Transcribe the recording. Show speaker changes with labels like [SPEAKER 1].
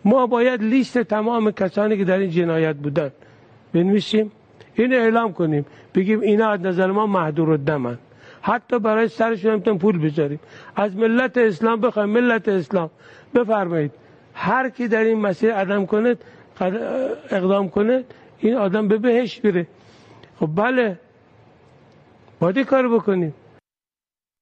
[SPEAKER 1] ما باید لیست تمام کسانی که در این جنایت بودن بنویسیم، اینو اعلام کنیم، بگیم اینا از نظر ما محضور الدمن، حتی برای سرشون هم پول بذاریم، از ملت اسلام بخوایم ملت اسلام بفرمایید هر کی در این مسیر اقدام کنه این آدم به بهشت بره. خب بله باید کار بکنیم.